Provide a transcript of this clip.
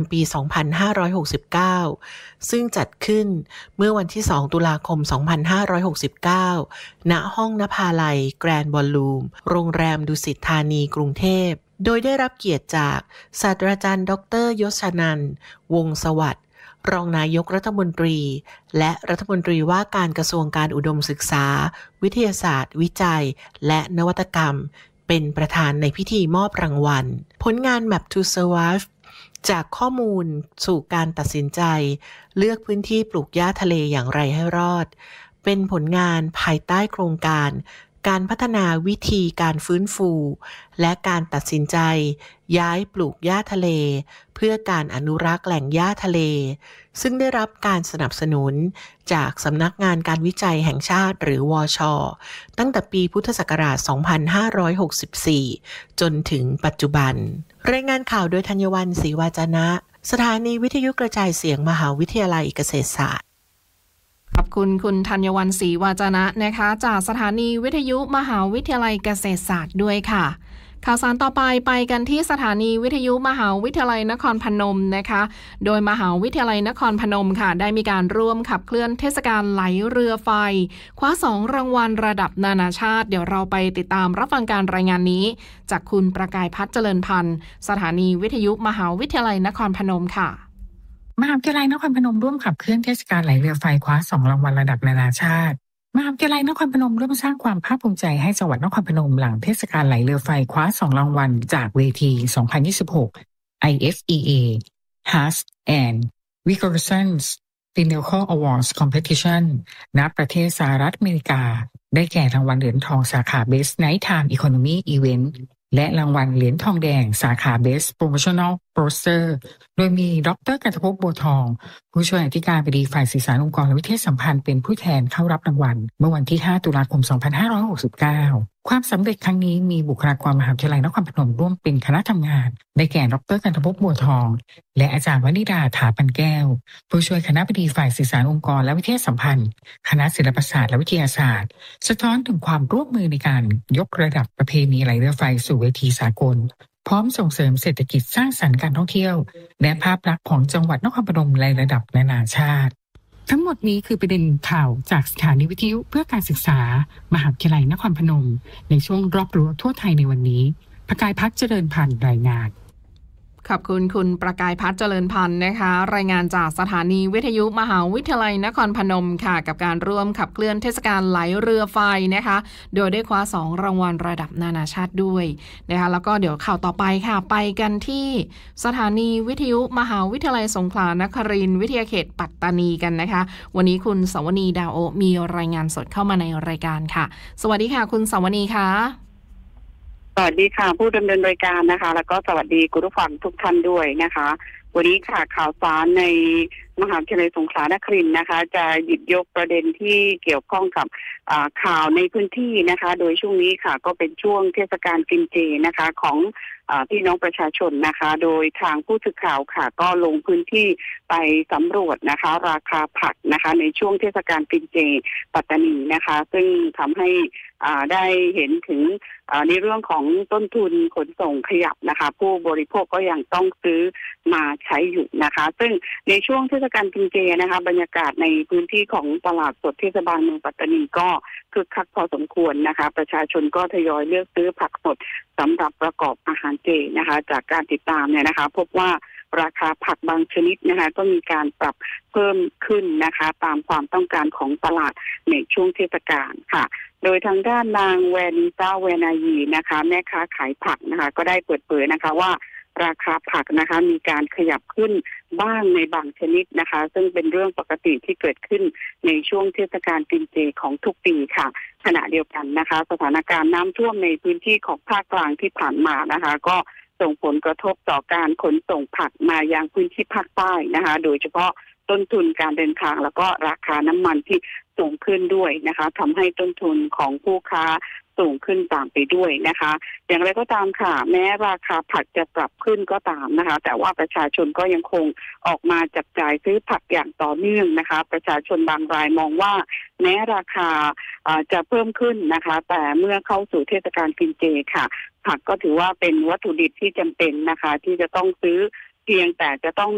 ปี 2569 ซึ่งจัดขึ้นเมื่อวันที่ 2 ตุลาคม 2569 ณ ห้องนภาลัยแกรนด์บอลลูม โรงแรมดุสิตธานีกรุงเทพ โดยได้รับเกียรติจากศาสตราจารย์ดร.ยศนันท์ วงศ์สวัสดิ์รองนายกรัฐมนตรีและรัฐมนตรีว่าการกระทรวงการอุดมศึกษาวิทยาศาสตร์วิจัยและนวัตกรรมเป็นประธานในพิธีมอบรางวัลผลงาน Map to Survive จากข้อมูลสู่การตัดสินใจเลือกพื้นที่ปลูกหญ้าทะเลอย่างไรให้รอดเป็นผลงานภายใต้โครงการการพัฒนาวิธีการฟื้นฟูและการตัดสินใจย้ายปลูกหญ้าทะเลเพื่อการอนุรักษ์แหล่งหญ้าทะเลซึ่งได้รับการสนับสนุนจากสำนักงานการวิจัยแห่งชาติหรือวช.ตั้งแต่ปีพุทธศักราช 2564 จนถึงปัจจุบันรายงานข่าวโดยธัญวรรณ ศรีวาจนะ สถานีวิทยุกระจายเสียงมหาวิทยาลัยเกษตรศาสตร์ขอบคุณคุณธัญวรรณ ศรีวาจนะนะคะจากสถานีวิทยุมหาวิทยาลัยเกษตรศาสตร์ด้วยค่ะข่าวสารต่อไปกันที่สถานีวิทยุมหาวิทยาลัยนครพนมนะคะโดยมหาวิทยาลัยนครพนมค่ะได้มีการร่วมขับเคลื่อนเทศกาลไหลเรือไฟคว้า2รางวัลระดับนานาชาติเดี๋ยวเราไปติดตามรับฟังการรายงานนี้จากคุณประกายพัฒน์เจริญพันธ์สถานีวิทยุมหาวิทยาลัยนครพนมค่ะมหาวิทยาลัยนครพนมร่วมขับเคลื่อนเทศกาลไหลเรือไฟคว้า2รางวัลระดับนานาชาติมหาวิทยาลัยนครพนมร่วมสร้างความภาคภูมิใจให้จังหวัดนครพนมหลังเทศกาลไหลเรือไฟคว้า2รางวัลจากเวที 2026 IFEA Haas and Wickerson's Pinnacle Awards Competition ณ ประเทศสหรัฐอเมริกาได้แก่รางวัลเหรียญทองสาขา Best Nighttime Economy Event และรางวัลเหรียญทองแดงสาขา Best Promotional Poster โดยมีดร.กันทภพ บัวทองผู้ช่วยอธิการบดีฝ่ายสื่อสารองค์กรและวิทยสัมพันธ์เป็นผู้แทนเข้ารับรางวัลเมื่อวันที่ 5 ตุลาคม 2569 ความสำเร็จครั้งนี้มีบุคลากรมหาวิทยาลัยนครพนมร่วมเป็นคณะทำงานได้แก่ดร.กันทภพ บัวทองและอาจารย์วนิดา ถาปันแก้วผู้ช่วยคณะบดีฝ่ายสื่อสารองค์กรและวิทยสัมพันธ์คณะศิลปศาสตร์และวิทยาศาสตร์สะท้อนถึงความร่วมมือในการยกระดับประเพณีไหลเรือไฟสู่เวทีสากลพร้อมส่งเสริมเศรษฐกิจสร้างสรรค์การท่องเที่ยวและภาพลักษณ์ของจังหวัดนครพนมในระดับนานาชาติทั้งหมดนี้คือประเด็นข่าวจากสถานีวิทยุเพื่อการศึกษามหาวิทยาลัยนครพนมในช่วงรอบรู้ทั่วไทยในวันนี้ประกายพัฒน์เจริญพันธ์รายงานขอบคุณคุณประกายพัฒน์เจริญพันธ์นะคะรายงานจากสถานีวิทยุมหาวิทยาลัยนครพนมค่ะกับการร่วมขับเคลื่อนเทศกาลไหลเรือไฟนะคะโดยได้คว้า2รางวัลระดับนานาชาติด้วยนะคะแล้วก็เดี๋ยวข่าวต่อไปค่ะไปกันที่สถานีวิทยุมหาวิทยาลัยสงขลานครินทร์วิทยาเขตปัตตานีกันนะคะวันนี้คุณสวนีดาวโอมีรายงานสดเข้ามาในรายการค่ะสวัสดีค่ะคุณสวนีค่ะสวัสดีค่ะผู้ดำเนินรายการนะคะแล้วก็สวัสดีคุณผู้ฟังทุกท่านด้วยนะคะวันนี้ค่ะข่าวสารในมหาวิทยาลัยสงขลานครินทร์นะคะจะหยิบยกประเด็นที่เกี่ยวข้องกับข่าวในพื้นที่นะคะโดยช่วงนี้ค่ะก็เป็นช่วงเทศกาลกินเจนะคะของพี่น้องประชาชนนะคะโดยทางผู้สื่อข่าวค่ะก็ลงพื้นที่ไปสำรวจนะคะราคาผักนะคะในช่วงเทศกาลกินเจปัตตานีนะคะซึ่งทำให้ได้เห็นถึงในเรื่องของต้นทุนขนส่งขยับนะคะผู้บริโภคก็ยังต้องซื้อมาใช้อยู่นะคะซึ่งในช่วงเทศกาลกินเจนะคะบรรยากาศในพื้นที่ของตลาดสดเทศบาลเมืองปัตตานีก็คึกคักพอสมควรนะคะประชาชนก็ทยอยเลือกซื้อผักสดสำหรับประกอบอาหารเจนะคะจากการติดตามเนี่ยนะคะพบว่าราคาผักบางชนิดนะคะก็มีการปรับเพิ่มขึ้นนะคะตามความต้องการของตลาดในช่วงเทศกาลค่ะโดยทางด้านนางแวนิต้าแวนายีนะคะแม่ค้าขายผักนะคะก็ได้เปิดเผยนะคะว่าราคาผักนะคะมีการขยับขึ้นบ้างในบางชนิดนะคะซึ่งเป็นเรื่องปกติที่เกิดขึ้นในช่วงเทศกาลกินเจของทุกปีค่ะขณะเดียวกันนะคะสถานการณ์น้ำท่วมในพื้นที่ของภาคกลางที่ผ่านมานะคะก็ส่งผลกระทบต่อการขนส่งผักมายังพื้นที่ภาคใต้นะคะโดยเฉพาะต้นทุนการเดินทางแล้วก็ราคาน้ำมันที่สูงขึ้นด้วยนะคะทำให้ต้นทุนของผู้ค้าสูงขึ้นตามไปด้วยนะคะอย่างไรก็ตามค่ะแม้ราคาผักจะปรับขึ้นก็ตามนะคะแต่ว่าประชาชนก็ยังคงออกมาจับจ่ายซื้อผักอย่างต่อเนื่องนะคะประชาชนบางรายมองว่าแม้ราคาจะเพิ่มขึ้นนะคะแต่เมื่อเข้าสู่เทศกาลกินเจค่ะผักก็ถือว่าเป็นวัตถุดิบที่จำเป็นนะคะที่จะต้องซื้อเพียงแต่จะต้อง